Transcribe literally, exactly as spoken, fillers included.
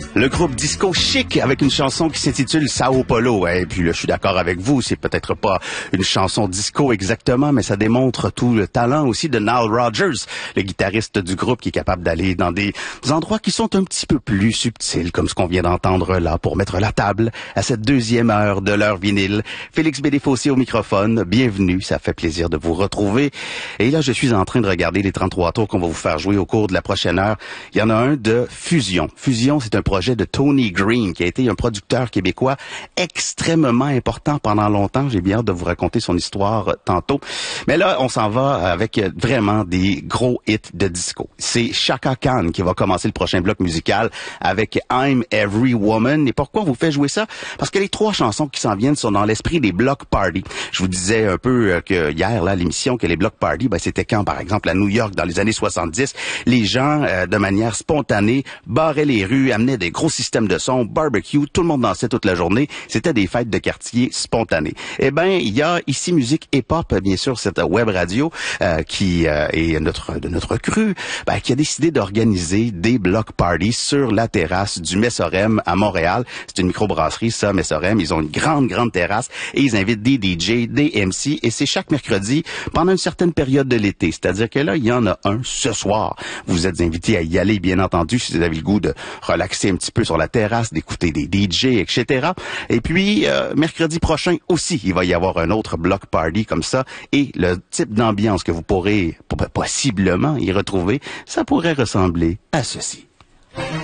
Le groupe Disco Chic avec une chanson qui s'intitule Sao Paulo. Et puis là, je suis d'accord avec vous, c'est peut-être pas une chanson disco exactement, mais ça démontre tout le talent aussi de Nile Rodgers, le guitariste du groupe qui est capable d'aller dans des endroits qui sont un petit peu plus subtils, comme ce qu'on vient d'entendre là, pour mettre la table à cette deuxième heure de l'heure vinyle. Félix Bédéfossé au microphone, bienvenue, ça fait plaisir de vous retrouver. Et là, je suis en train de regarder les trente-trois tours qu'on va vous faire jouer au cours de la prochaine heure. Il y en a un de Fusion. Fusion, c'est un projet de Tony Green, qui a été un producteur québécois extrêmement important pendant longtemps. J'ai bien hâte de vous raconter son histoire tantôt. Mais là, on s'en va avec vraiment des gros hits de disco. C'est Chaka Khan qui va commencer le prochain bloc musical avec I'm Every Woman. Et pourquoi on vous fait jouer ça? Parce que les trois chansons qui s'en viennent sont dans l'esprit des block parties. Je vous disais un peu que hier, là, l'émission, que les block parties, ben, c'était quand, par exemple, à New York, dans les années soixante-dix, les gens, euh, de manière spontanée, barraient les rues, amenaient des gros systèmes de son, barbecue, tout le monde dansait toute la journée. C'était des fêtes de quartier spontanées. Eh ben, il y a ici Musique Hip-Hop, bien sûr, cette web radio euh, qui euh, est notre de notre cru, ben, qui a décidé d'organiser des block parties sur la terrasse du Messorem à Montréal. C'est une microbrasserie, ça, Messorem. Ils ont une grande, grande terrasse et ils invitent des D J, des M C et c'est chaque mercredi pendant une certaine période de l'été. C'est-à-dire que là, il y en a un ce soir. Vous êtes invités à y aller, bien entendu, si vous avez le goût de relaxer un petit peu sur la terrasse, d'écouter des D J, et cetera. Et puis, euh, mercredi prochain aussi, il va y avoir un autre block party comme ça. Et le type d'ambiance que vous pourrez possiblement y retrouver, ça pourrait ressembler à ceci.